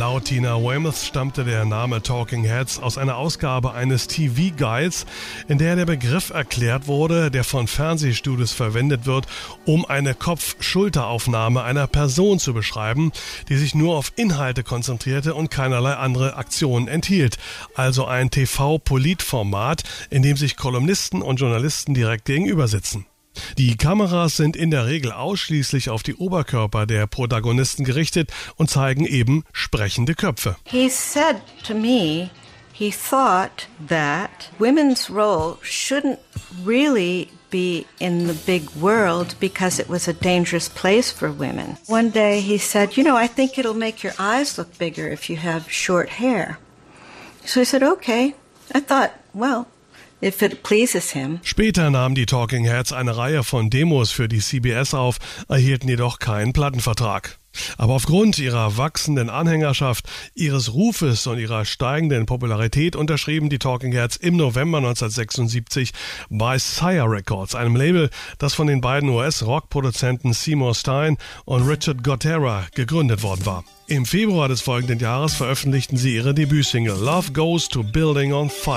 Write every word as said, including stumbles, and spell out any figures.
Laut Tina Weymouth stammte der Name Talking Heads aus einer Ausgabe eines T V-Guides, in der der Begriff erklärt wurde, der von Fernsehstudios verwendet wird, um eine Kopf-Schulter-Aufnahme einer Person zu beschreiben, die sich nur auf Inhalte konzentrierte und keinerlei andere Aktionen enthielt. Also ein T V-Politformat, in dem sich Kolumnisten und Journalisten direkt gegenüber sitzen. Die Kameras sind in der Regel ausschließlich auf die Oberkörper der Protagonisten gerichtet und zeigen eben sprechende Köpfe. He said to me, he thought that women's role shouldn't really be in the big world because it was a dangerous place for women. One day he said, you know, I think it'll make your eyes look bigger if you have short hair. So I said, okay. I thought, well, if it pleases him. Später nahmen die Talking Heads eine Reihe von Demos für die C B S auf, erhielten jedoch keinen Plattenvertrag. Aber aufgrund ihrer wachsenden Anhängerschaft, ihres Rufes und ihrer steigenden Popularität unterschrieben die Talking Heads im November neunzehnhundertsechsundsiebzig bei Sire Records, einem Label, das von den beiden U S-Rockproduzenten Seymour Stein und Richard Gotera gegründet worden war. Im Februar des folgenden Jahres veröffentlichten sie ihre Debütsingle Love Goes to Building on Fire.